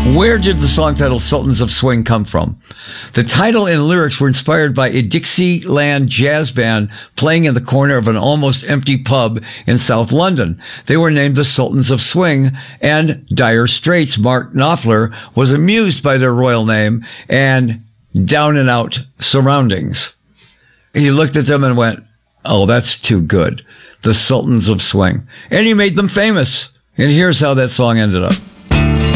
Where did the song title Sultans of Swing come from? The title and lyrics were inspired by a Dixieland jazz band playing in the corner of an almost empty pub in South London. They were named the Sultans of Swing, and Dire Straits' Mark Knopfler was amused by their royal name and down and out surroundings. He looked at them and went, "Oh, that's too good. The Sultans of Swing." And he made them famous. And here's how that song ended up.